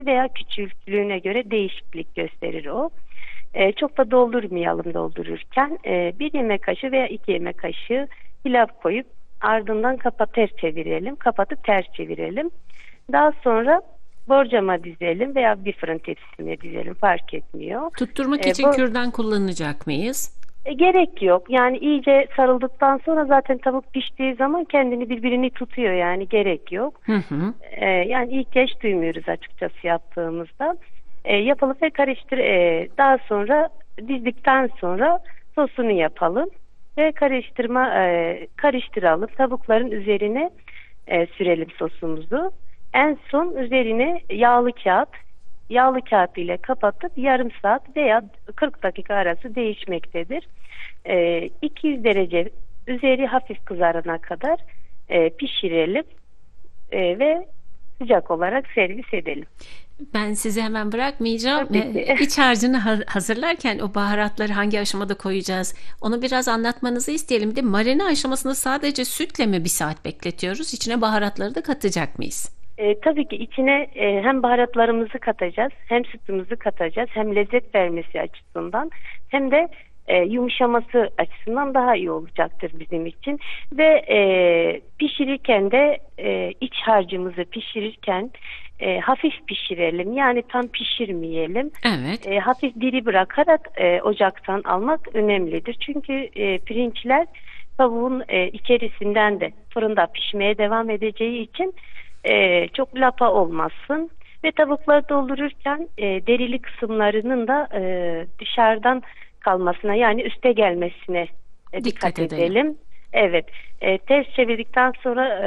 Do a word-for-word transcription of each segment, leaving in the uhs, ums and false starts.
veya küçüklüğüne göre değişiklik gösterir o. E, çok da doldurmayalım doldururken. E, bir yemek kaşığı veya iki yemek kaşığı pilav koyup ardından kapat ters çevirelim. Kapatıp ters çevirelim. Daha sonra borcama dizelim veya bir fırın tepsisine dizelim, fark etmiyor. Tutturmak E, için bu kürdan kullanacak mıyız? e, gerek yok. Yani iyice sarıldıktan sonra zaten tavuk piştiği zaman kendini birbirini tutuyor, yani gerek yok. Hı hı. E, yani ihtiyaç duymuyoruz açıkçası yaptığımızda. E, yapalım ve karıştır. E, daha sonra dizdikten sonra sosunu yapalım ve karıştırma e, karıştıralım. Tavukların üzerine e, sürelim sosumuzu. En son üzerine yağlı kağıt, yağlı kağıt ile kapatıp yarım saat veya kırk dakika arası değişmektedir. E, iki yüz derece üzeri hafif kızarana kadar e, pişirelim e, ve sıcak olarak servis edelim. Ben sizi hemen bırakmayacağım. Tabii ki. İç harcını ha- hazırlarken o baharatları hangi aşamada koyacağız? Onu biraz anlatmanızı isteyelim. Bir de marine aşamasında sadece sütle mi bir saat bekletiyoruz? İçine baharatları da katacak mıyız? E, tabii ki içine e, hem baharatlarımızı katacağız, hem sütümüzü katacağız, hem lezzet vermesi açısından hem de e, yumuşaması açısından daha iyi olacaktır bizim için. Ve e, pişirirken de e, iç harcımızı pişirirken e, hafif pişirelim. Yani tam pişirmeyelim. Evet. E, hafif diri bırakarak e, ocaktan almak önemlidir. Çünkü e, pirinçler tavuğun e, içerisinden de fırında pişmeye devam edeceği için Ee, çok lapa olmasın ve tavukları doldururken e, derili kısımlarının da e, dışarıdan kalmasına, yani üste gelmesine e, dikkat, Dikkat edelim. edelim. Evet, e, ters çevirdikten sonra e,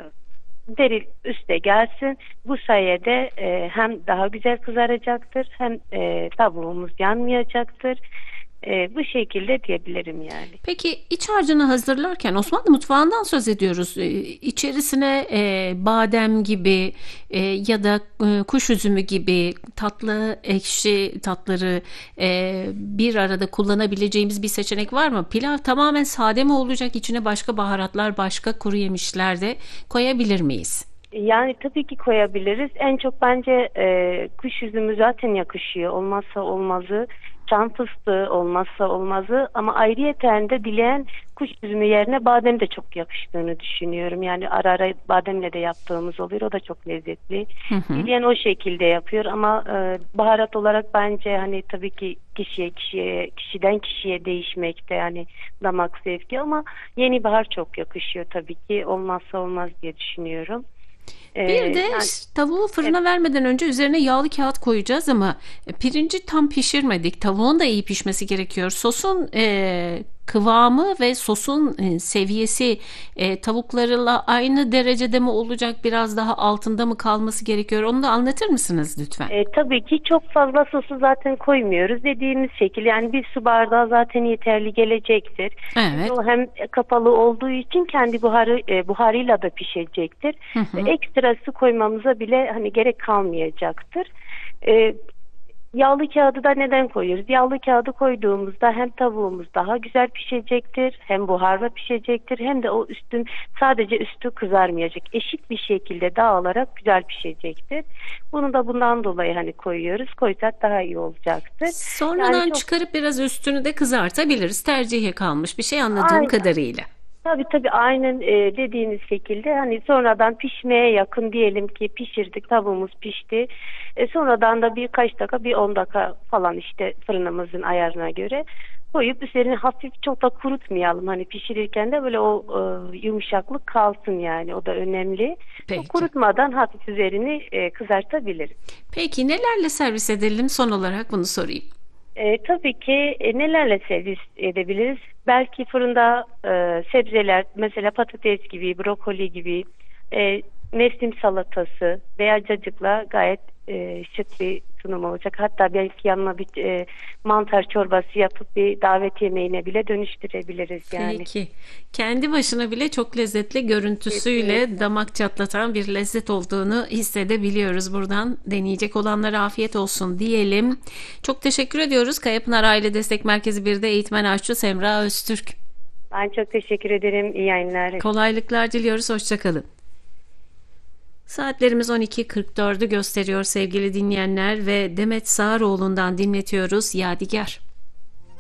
deri üste gelsin. Bu sayede e, hem daha güzel kızaracaktır, hem e, tavuğumuz yanmayacaktır. E, bu şekilde diyebilirim yani. Peki iç harcını hazırlarken Osmanlı mutfağından söz ediyoruz. Ee, İçerisine e, badem gibi e, ya da e, kuş üzümü gibi tatlı ekşi tatları e, bir arada kullanabileceğimiz bir seçenek var mı? Pilav tamamen sade mi olacak? İçine başka baharatlar, başka kuru yemişler de koyabilir miyiz? Yani tabii ki koyabiliriz. En çok bence e, kuş üzümü zaten yakışıyor. Olmazsa olmazı. Çam fıstığı olmazsa olmazı. Ama ayrıyeten de dileyen kuş üzümü yerine badem de çok yakıştığını düşünüyorum. Yani ara ara bademle de yaptığımız oluyor. O da çok lezzetli. Hı hı. Dileyen o şekilde yapıyor. Ama e, baharat olarak bence hani tabii ki kişiye kişiye kişiden kişiye değişmekte, yani damak zevki, ama yeni bahar çok yakışıyor tabii ki. Olmazsa olmaz diye düşünüyorum. Ee, Bir de yani, tavuğu fırına vermeden önce üzerine yağlı kağıt koyacağız ama pirinci tam pişirmedik. Tavuğun da iyi pişmesi gerekiyor. Sosun e, kıvamı ve sosun e, seviyesi e, tavuklarla aynı derecede mi olacak? Biraz daha altında mı kalması gerekiyor? Onu da anlatır mısınız lütfen? e, tabii ki çok fazla sosu zaten koymuyoruz. Dediğimiz şekil, yani bir su bardağı zaten yeterli gelecektir. Evet. O hem kapalı olduğu için kendi buharı e, buharıyla da pişecektir. Hı hı. Ve ekstra su koymamıza bile hani gerek kalmayacaktır. E, Yağlı kağıdı da neden koyuyoruz? Yağlı kağıdı koyduğumuzda hem tavuğumuz daha güzel pişecektir, hem buharla pişecektir, hem de o üstün sadece üstü kızarmayacak. Eşit bir şekilde dağılarak güzel pişecektir. Bunu da bundan dolayı hani koyuyoruz. Koysak daha iyi olacaktır. Sonradan Yani çok çıkarıp biraz üstünü de kızartabiliriz. Tercihe kalmış bir şey anladığım aynen. kadarıyla. Tabii tabii aynen e, dediğiniz şekilde, hani sonradan pişmeye yakın diyelim ki pişirdik, tavuğumuz pişti. E, sonradan da birkaç dakika, bir on dakika falan işte fırınımızın ayarına göre koyup üzerine hafif, çok da kurutmayalım. Hani pişirirken de böyle o e, yumuşaklık kalsın, yani o da önemli. Peki. Kurutmadan hafif üzerini e, kızartabiliriz. Peki nelerle servis edelim? Son olarak bunu sorayım. E, tabii ki e, nelerle servis edebiliriz? Belki fırında e, sebzeler, mesela patates gibi, brokoli gibi, e, mevsim salatası veya cacıkla gayet e, şık bir sunum olacak. Hatta belki yanına bir e, mantar çorbası yapıp bir davet yemeğine bile dönüştürebiliriz yani. Peki. Kendi başına bile çok lezzetli, görüntüsüyle Kesinlikle. damak çatlatan bir lezzet olduğunu hissedebiliyoruz. Buradan deneyecek olanlara afiyet olsun diyelim. Çok teşekkür ediyoruz. Kayapınar Aile Destek Merkezi birde eğitmen aşçı Semra Öztürk. Ben çok teşekkür ederim. İyi yayınlar. Kolaylıklar diliyoruz. Hoşça kalın. Saatlerimiz on iki kırk dördü gösteriyor sevgili dinleyenler ve Demet Sağaroğlu'ndan dinletiyoruz Yadigar.